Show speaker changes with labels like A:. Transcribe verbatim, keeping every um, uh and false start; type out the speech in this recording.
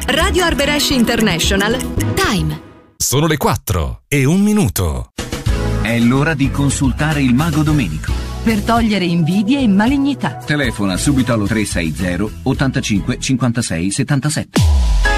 A: Radio Arberesh International. Time.
B: Sono le quattro e un minuto.
C: È l'ora di consultare il mago Domenico.
D: Per togliere invidie e malignità.
C: Telefona subito allo tre sei zero ottantacinque cinquantasei settantasette.